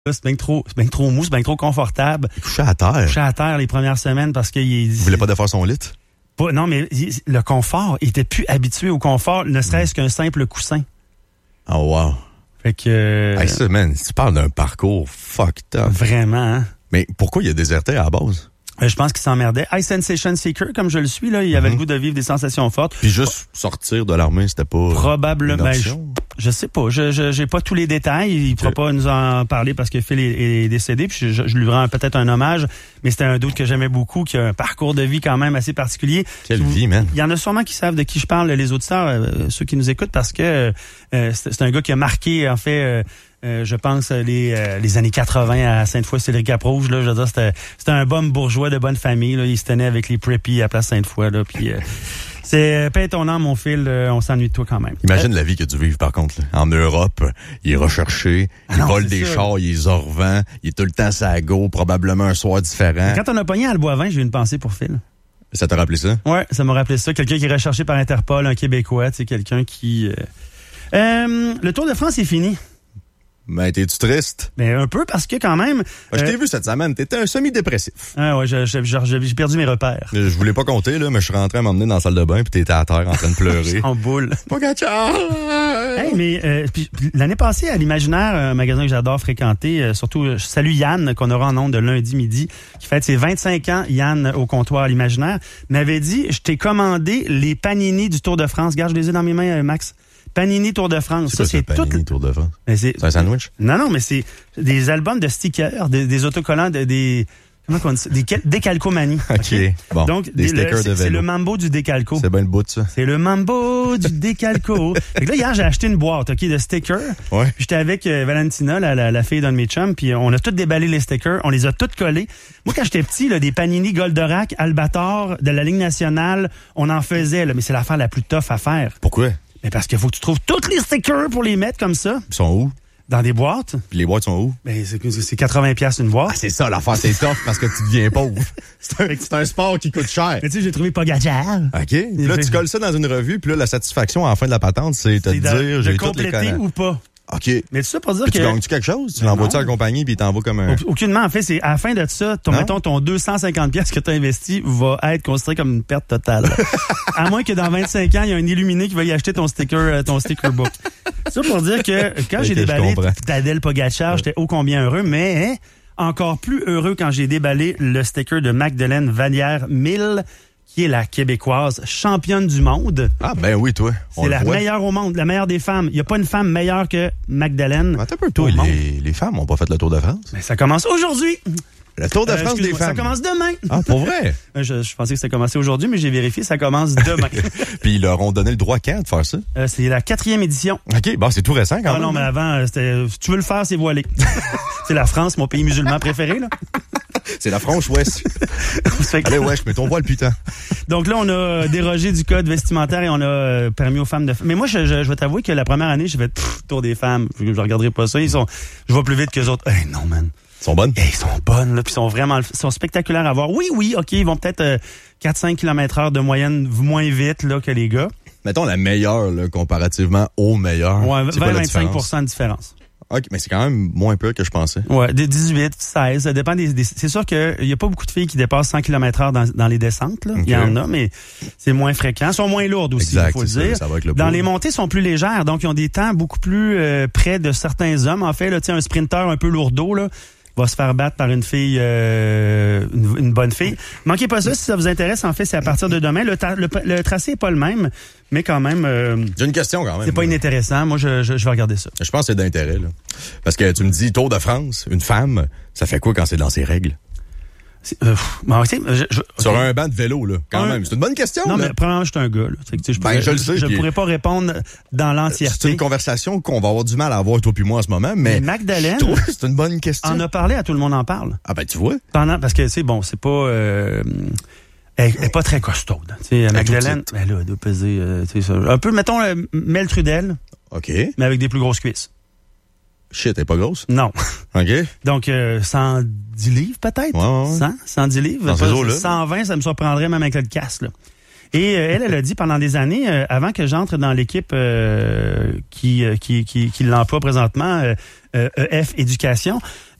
C'est bien trop mou, c'est bien trop confortable. Couché à terre Les premières semaines parce qu'il... Il voulait pas défaire son lit? Non, mais le confort, il était plus habitué au confort, ne serait-ce qu'un simple coussin. Oh wow. Fait que... Hey, ça, man, tu parles d'un parcours fucked up. Vraiment, hein? Mais pourquoi il a déserté à la base? Je pense qu'il s'emmerdait. High Sensation Seeker, comme je le suis, là, il avait le goût de vivre des sensations fortes. Puis juste sortir de l'armée, c'était pas... Probablement. Je sais pas. J'ai pas tous les détails. Il pourra pas nous en parler parce que Phil est décédé. Puis je lui rends peut-être un hommage. Mais c'était un doute que j'aimais beaucoup, qui a un parcours de vie quand même assez particulier. Quelle vie, man. Il y en a sûrement qui savent de qui je parle, les auditeurs, ceux qui nous écoutent, parce que c'est un gars qui a marqué, en fait... je pense les années 80 à Sainte-Foy-Cédric-Cap-Rouge, là, je veux dire, c'était un bon bourgeois de bonne famille, là, il se tenait avec les preppies à Place Sainte-Foy, là, puis c'est paie ton âme, mon Phil, on s'ennuie de toi quand même. Imagine la vie que tu vives, par contre, là. En Europe, il est recherché, il vole des chars, il est orvant, il est tout le temps sago, probablement un soir différent. Quand on a pogné à Alboivin, j'ai eu une pensée pour Phil. Ça t'a rappelé ça? Ouais, ça m'a rappelé ça. Quelqu'un qui est recherché par Interpol, un Québécois, tu sais, quelqu'un qui... le Tour de France est fini. Ben, t'es-tu triste? Ben, un peu, parce que quand même... Je t'ai vu cette semaine, t'étais un semi-dépressif. Ah ouais, j'ai perdu mes repères. Je voulais pas compter, là, mais je suis rentré à m'emmener dans la salle de bain, puis t'étais à terre en train de pleurer. En boule. Pogacar! Hey, mais puis, l'année passée, à l'Imaginaire, un magasin que j'adore fréquenter, surtout, je salue Yann, qu'on aura en ondes de lundi midi, qui fête ses 25 ans, Yann, au comptoir à l'Imaginaire, m'avait dit, je t'ai commandé les panini du Tour de France. Regarde, je les ai dans mes mains, Max. Panini Tour de France. C'est Panini Tour de France? C'est un sandwich? Non, mais c'est des albums de stickers, des autocollants, des comment on dit ça? Des décalcomanies. OK. Bon, donc, des stickers de vélo. C'est le mambo du décalco. C'est bien le bout de ça. C'est le mambo du décalco. Fait que là, hier, j'ai acheté une boîte, OK, de stickers. Ouais. Puis j'étais avec Valentina, la fille d'un de mes chums, puis on a tous déballé les stickers, on les a tous collés. Moi, quand j'étais petit, là, des Panini Goldorak, Albator, de la Ligue nationale, on en faisait, là, mais c'est l'affaire la plus tough à faire. Pourquoi? Mais parce qu'il faut que tu trouves tous les stickers pour les mettre comme ça. Ils sont où? Dans des boîtes. Puis les boîtes sont où? Ben, c'est 80$ une boîte. Ah, c'est ça, l'affaire, c'est tough parce que tu deviens pauvre. C'est un sport qui coûte cher. Mais tu sais, j'ai trouvé Pogacar. OK. Puis là, tu colles ça dans une revue, puis là, la satisfaction à la fin de la patente, c'est te dire, j'ai toutes les compléter ou pas. OK. Mais tout ça pour dire que... Tu gagnes-tu quelque chose? Tu l'envoies-tu à la compagnie, puis il t'envoie comme un... Aucunement. En fait, c'est à la fin de ça, mettons, ton 250$ que tu as investi va être considéré comme une perte totale. À moins que dans 25 ans, il y a un illuminé qui va y acheter ton sticker book. Ça pour dire que quand j'ai déballé Tadej Pogacar, j'étais ô combien heureux, mais encore plus heureux quand j'ai déballé le sticker de Magdeleine Vallière 1000, qui est la Québécoise championne du monde. Ah, ben oui, toi. C'est la meilleure au monde, la meilleure des femmes. Il n'y a pas une femme meilleure que Magdeleine. Attends un peu, toi, les femmes n'ont pas fait le Tour de France? Mais ça commence aujourd'hui. Le Tour de France des femmes. Ça commence demain. Ah, pour vrai? Je pensais que ça commençait aujourd'hui, mais j'ai vérifié, ça commence demain. Puis ils leur ont donné le droit quand de faire ça? C'est la 4e édition. OK, bon, c'est tout récent quand même. Non, mais avant, c'était, si tu veux le faire, c'est voilé. C'est la France, mon pays musulman préféré, là. C'est la Franche-Ouest. Allez, wesh, mets ton voile, putain. Donc là, on a dérogé du code vestimentaire et on a permis aux femmes de... Mais moi, je vais t'avouer que la première année, j'ai fait Tour des femmes. Je regarderai pas ça. Je vais plus vite que les autres. Hey, non, man. Ils sont bonnes? Ils sont bonnes, là. Puis ils sont spectaculaires à voir. Oui, OK, ils vont peut-être 4-5 km/h de moyenne moins vite là que les gars. Mettons la meilleure, là, comparativement aux meilleurs. Ouais, 20-25% de différence. OK, mais c'est quand même moins peu que je pensais. Ouais, des 18, 16, ça dépend des c'est sûr qu'il y a pas beaucoup de filles qui dépassent 100 km/h dans les descentes, là. Okay. Il y en a, mais c'est moins fréquent. Elles sont moins lourdes aussi, il faut le dire. Ça va avec le dans les montées, sont plus légères, donc ils ont des temps beaucoup plus près de certains hommes. En fait, là, tu sais, un sprinter un peu lourdeau, là, va se faire battre par une fille, une bonne fille. Manquez pas ça si ça vous intéresse. En fait, c'est à partir de demain. Le tracé est pas le même, mais quand même... j'ai une question quand même. C'est pas inintéressant. Moi, je vais regarder ça. Je pense que c'est d'intérêt, là. Parce que tu me dis Tour de France, une femme, ça fait quoi quand c'est dans ses règles? Sur un banc de vélo, là, quand même. C'est une bonne question. Non, là. Mais premièrement, je suis un gars, là. Je le sais. Je pourrais pas répondre dans l'entièreté. C'est une conversation qu'on va avoir du mal à avoir, toi puis moi, en ce moment, mais Magdeleine, je trouve que c'est une bonne question. On a parlé à Tout le monde en parle. Ah ben, tu vois. Parce que, c'est bon, c'est pas... Elle est pas très costaude. Magdeleine, elle là, elle doit peser, un peu, mettons, Mel Trudel. OK. Mais avec des plus grosses cuisses. Shit, elle est pas grosse? Non. OK. Donc, 110 livres, peut-être? Ouais. 110 livres. Dans 120, ça me surprendrait même avec le casque, là. Et elle a dit pendant des années, avant que j'entre dans l'équipe qui l'emploie présentement, EF Éducation,